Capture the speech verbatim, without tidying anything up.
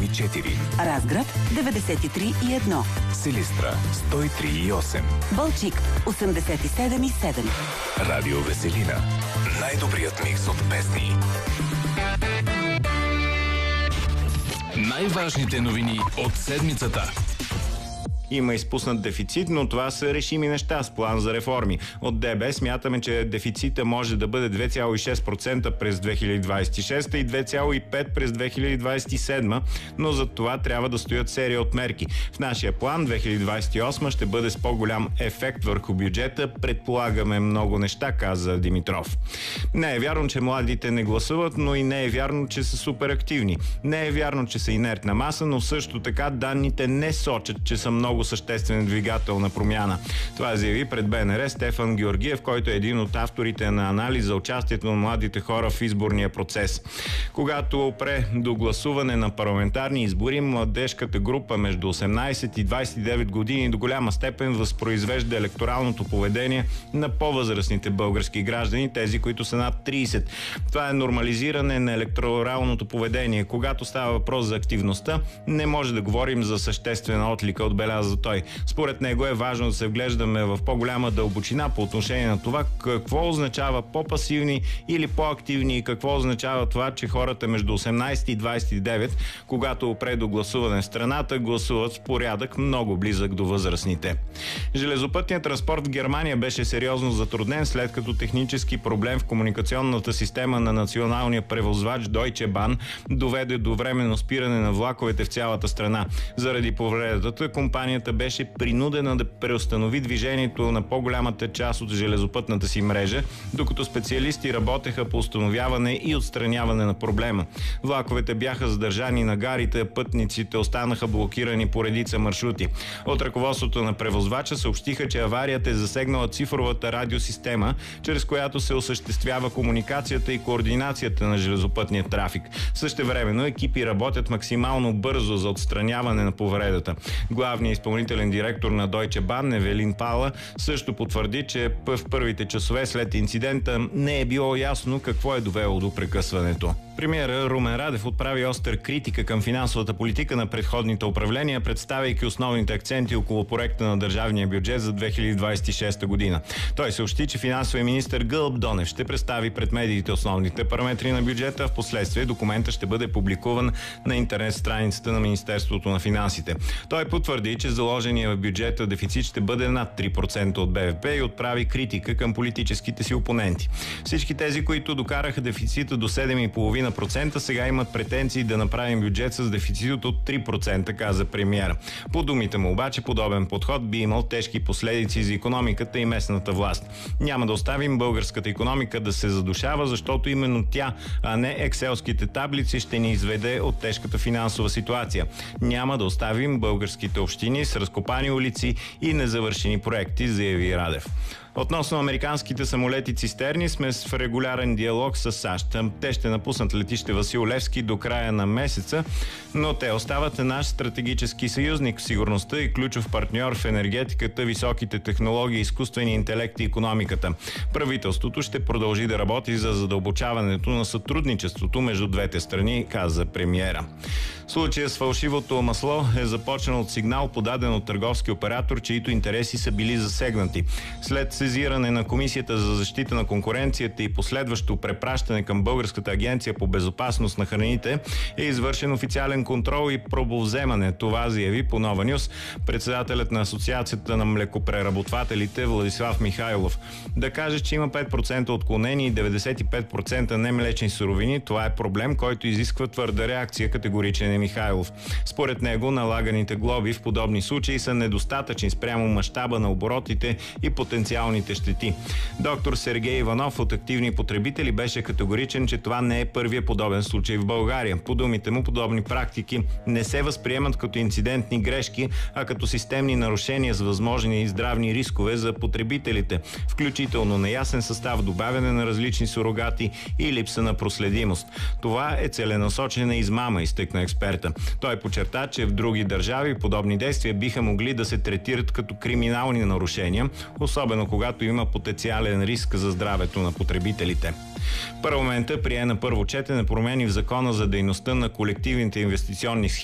и четири. Разград деветдесет и три и едно. Силистра сто и три и осем. Балчик осемдесет и седем и седем. Радио Веселина. Най-добрият микс от песни. Най-важните новини от седмицата. Има изпуснат дефицит, но това са решими неща с план за реформи. От ДБ смятаме, че дефицита може да бъде две цяло и шест процента през две хиляди двадесет и шеста и две цяло и пет процента през две хиляди двадесет и седма, но за това трябва да стоят серия от мерки. В нашия план две хиляди двадесет и осма ще бъде с по-голям ефект върху бюджета. Предполагаме много неща, каза Димитров. Не е вярно, че младите не гласуват, но и не е вярно, че са суперактивни. Не е вярно, че са инертна маса, но също така данните не сочат, че са много съществен двигател на промяна. Това заяви пред БНР Стефан Георгиев, който е един от авторите на анализ за участието на младите хора в изборния процес. Когато опре до гласуване на парламентарни избори, младежката група между осемнадесет и двадесет и девет години до голяма степен възпроизвежда електоралното поведение на по-възрастните български граждани, тези, които са над тридесет. Това е нормализиране на електоралното поведение. Когато става въпрос за активността, не може да говорим за съществена отлика, отбеляза той. Според него е важно да се вглеждаме в по-голяма дълбочина по отношение на това какво означава по-пасивни или по-активни и какво означава това, че хората между осемнадесет и двадесет и девет, когато опре до гласуване в страната, гласуват в порядък много близък до възрастните. Железопътният транспорт в Германия беше сериозно затруднен, след като технически проблем в комуникационната система на националния превозвач Deutsche Bahn доведе до временно спиране на влаковете в цялата страна. Заради повредата, компанията беше принудена да преустанови движението на по-голямата част от железопътната си мрежа, докато специалисти работеха по установяване и отстраняване на проблема. Влаковете бяха задържани на гарите, пътниците останаха блокирани по редица маршрути. От ръководството на превозвача съобщиха, че аварията е засегнала цифровата радиосистема, чрез която се осъществява комуникацията и координацията на железопътния трафик. Същевременно екипи работят максимално бързо за отстраняване на повредата. Главният изпълнителен директор на Deutsche Bahn, Евелин Пала, също потвърди, че в първите часове след инцидента не е било ясно какво е довело до прекъсването. Премиерът Румен Радев отправи остър критика към финансовата политика на предходните управления, представяйки основните акценти около проекта на държавния бюджет за две хиляди двадесет и шеста година. Той съобщи, че финансовият министър Гълъб Донев ще представи пред медиите основните параметри на бюджета. Впоследствие документът ще бъде публикуван на интернет страницата на Министерството на финансите. Той потвърди, че заложения в бюджета дефицит ще бъде над три процента от БВП и отправи критика към политическите си опоненти. Всички тези, които докараха дефицита до седем цяло и пет десета процента, сега имат претенции да направим бюджет с дефицит от три процента, каза премиера. По думите му обаче, подобен подход би имал тежки последици за икономиката и местната власт. Няма да оставим българската икономика да се задушава, защото именно тя, а не екселските таблици, ще ни изведе от тежката финансова ситуация. Няма да оставим българските общини с разкопани улици и незавършени проекти, заяви Радев. Относно американските самолети цистерни сме в регулярен диалог с САЩ. Те ще напуснат летище Васил Левски до края на месеца, но те остават наш стратегически съюзник в сигурността и ключов партньор в енергетиката, високите технологии, изкуствения интелект и икономиката. Правителството ще продължи да работи за задълбочаването на сътрудничеството между двете страни, каза премиера. Случая с фалшивото масло е започнал от сигнал, подаден от търговски оператор, чието интереси са били засегнати. След сезиране на Комисията за защита на конкуренцията и последващо препращане към Българската агенция по безопасност на храните е извършен официален контрол и пробовземане. Това заяви по Нова Нюс председателят на Асоциацията на млекопреработвателите Владислав Михайлов. Да каже, че има пет процента отклонени и деветдесет и пет процента немлечни суровини, това е проблем, който изисква твърда реакция, категоричен е Михайлов. Според него налаганите глоби в подобни случаи са недостатъчни спрямо мащаба на оборотите и потенциалните щети. Доктор Сергей Иванов от Активни потребители беше категоричен, че това не е първия подобен случай в България. По думите му, подобни практики не се възприемат като инцидентни грешки, а като системни нарушения с възможни здравни рискове за потребителите, включително неясен състав, добавяне на различни сурогати и липса на проследимост. Това е целенасочена измама, изтъкна експерта. Той подчерта, че в други държави подобни действия биха могли да се третират като криминални нарушения, особено когато има потенциален риск за здравето на потребителите. Парламентът прие на първо четене промени в Закона за дейността на колективните инвестиционни схеми,